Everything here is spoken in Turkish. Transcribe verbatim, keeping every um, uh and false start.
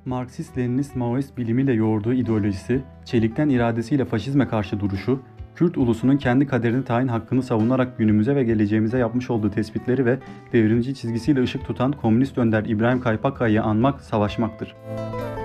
Marksist-Leninist Maoist bilimiyle yoğurduğu ideolojisi, çelikten iradesiyle faşizme karşı duruşu, Kürt ulusunun kendi kaderini tayin hakkını savunarak günümüze ve geleceğimize yapmış olduğu tespitleri ve devrimci çizgisiyle ışık tutan komünist önder İbrahim Kaypakkaya'yı anmak, savaşmaktır.